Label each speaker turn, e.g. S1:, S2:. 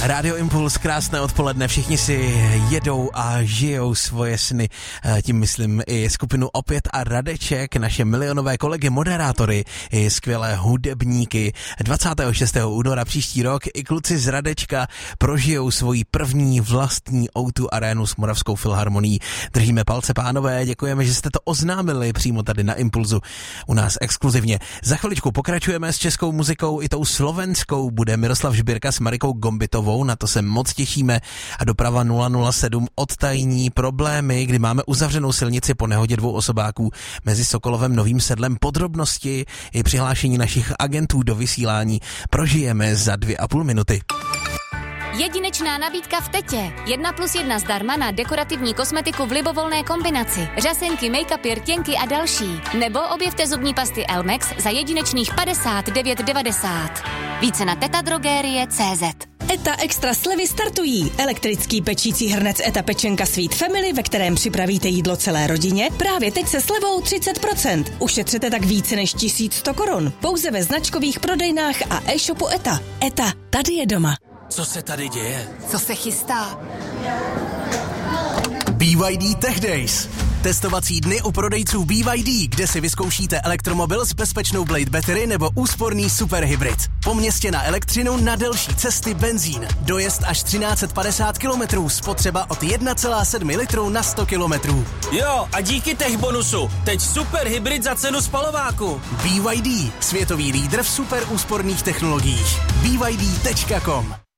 S1: Rádio Impuls, krásné odpoledne, všichni si jedou a žijou svoje sny, tím myslím i skupinu Opět a Radeček, naše milionové kolegy moderátory, i skvělé hudebníky. 26. února příští rok i kluci z Radečka prožijou svoji první vlastní O2 arénu s Moravskou filharmonií. Držíme palce, pánové, děkujeme, že jste to oznámili přímo tady na Impulzu u nás exkluzivně. Za chviličku pokračujeme s českou muzikou, i tou slovenskou bude Miroslav Žbírka s Marikou Gombitovou. Na to se moc těšíme a doprava 007 odtajní problémy, kdy máme uzavřenou silnici po nehodě 2 osobáků mezi Sokolovem Novým Sedlem. Podrobnosti i přihlášení našich agentů do vysílání prožijeme za 2,5 minuty.
S2: Jedinečná nabídka v Tetě. 1+1 zdarma na dekorativní kosmetiku v libovolné kombinaci. Řasenky, make-upy, rtěnky a další. Nebo objevte zubní pasty Elmex za jedinečných 59,90. Více na tetadrogerie.cz.
S3: ETA Extra slevy startují. Elektrický pečící hrnec ETA Pečenka Sweet Family, ve kterém připravíte jídlo celé rodině, právě teď se slevou 30%. Ušetřete tak více než 1100 korun. Pouze ve značkových prodejnách a e-shopu ETA. ETA, tady je doma.
S1: Co se tady děje?
S2: Co se chystá?
S1: BYD Tech Days. Testovací dny u prodejců BYD, kde si vyzkoušíte elektromobil s bezpečnou Blade Battery nebo úsporný superhybrid. Po městě na elektřinu, na delší cesty benzín. Dojezd až 1350 km, spotřeba od 1,7 litru na 100 km.
S4: Jo, a díky tech bonusu. Teď superhybrid za cenu spalováku.
S1: BYD, světový lídr v super úsporných technologiích. BYD.com